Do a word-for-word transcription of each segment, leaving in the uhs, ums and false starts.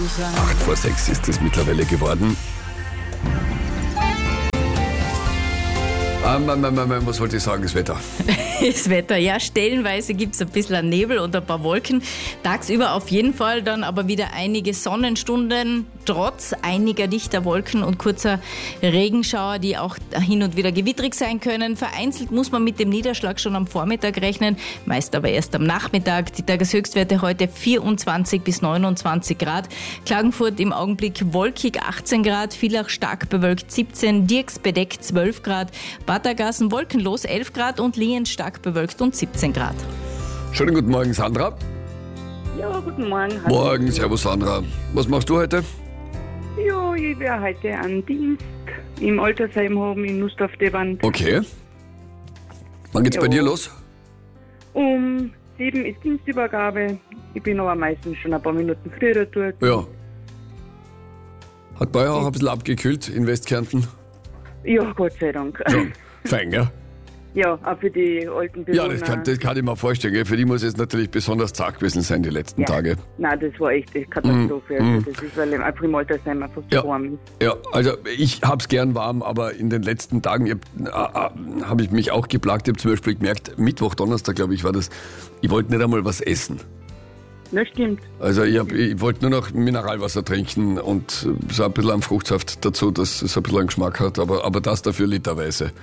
Acht vor sechs ist es mittlerweile geworden. Ah, mein, mein, mein, was wollte ich sagen, das Wetter? Das Wetter, ja, stellenweise gibt es ein bisschen Nebel und ein paar Wolken. Tagsüber auf jeden Fall dann aber wieder einige Sonnenstunden, trotz einiger dichter Wolken und kurzer Regenschauer, die auch hin und wieder gewittrig sein können. Vereinzelt muss man mit dem Niederschlag schon am Vormittag rechnen, meist aber erst am Nachmittag. Die Tageshöchstwerte heute vierundzwanzig bis neunundzwanzig Grad. Klagenfurt im Augenblick wolkig achtzehn Grad, Villach stark bewölkt siebzehn, Dirks bedeckt zwölf Grad, Battergassen wolkenlos elf Grad und Lien stark bewölkt und siebzehn Grad. Schönen guten Morgen, Sandra. Ja, guten Morgen. Hallo. Morgen, servus Sandra. Was machst du heute? Ja, ich werde heute einen Dienst im Altersheim haben in Lust auf die Wand. Okay. Wann geht's Ja. bei dir los? Um sieben ist Dienstübergabe. Ich bin aber meistens schon ein paar Minuten früher dort. Ja. Hat bei euch auch ein bisschen abgekühlt in Westkärnten? Ja, Gott sei Dank. Ja, fein, gell? Ja, auch für die alten Bewohner. Ja, das kann, das kann ich mir vorstellen. Gell? Für die muss es natürlich besonders zart gewesen sein, die letzten Ja. Tage. Nein, das war echt eine Katastrophe. Mm, Also das ist, weil einfach im Altersheim einfach zu Ja. warm ist. Ja, also ich hab's gern warm, aber in den letzten Tagen äh, äh, habe ich mich auch geplagt. Ich habe zum Beispiel gemerkt, Mittwoch, Donnerstag, glaube ich, war das, ich wollte nicht einmal was essen. Das stimmt. Also ich, hab, ich wollte nur noch Mineralwasser trinken und so ein bisschen am Fruchtsaft dazu, dass es ein bisschen einen Geschmack hat, aber, aber das dafür literweise.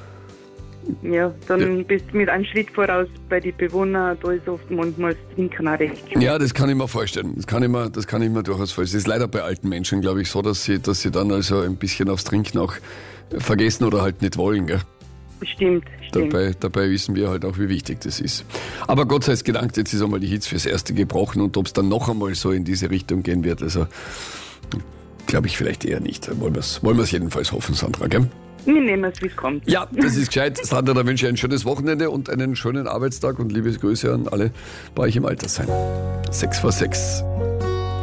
Ja, dann Ja. bist du mit einem Schritt voraus bei den Bewohnern. Da ist oft manchmal das Trinken auch recht schwer. Ja, das kann ich mir vorstellen. Das kann ich mir, das kann ich mir durchaus vorstellen. Es ist leider bei alten Menschen, glaube ich, so, dass sie, dass sie dann also ein bisschen aufs Trinken auch vergessen oder halt nicht wollen. Gell? Stimmt, stimmt. Dabei, dabei wissen wir halt auch, wie wichtig das ist. Aber Gott sei es gedankt, jetzt ist einmal die Hitze fürs Erste gebrochen und ob es dann noch einmal so in diese Richtung gehen wird, also glaube ich vielleicht eher nicht. Wollen wir es wollen wir's jedenfalls hoffen, Sandra, gell? Wir nehmen es, wie es kommt. Ja, das ist gescheit. Sandra, dann wünsche ich ein schönes Wochenende und einen schönen Arbeitstag und liebe Grüße an alle bei euch im Altersheim. Sechs vor sechs.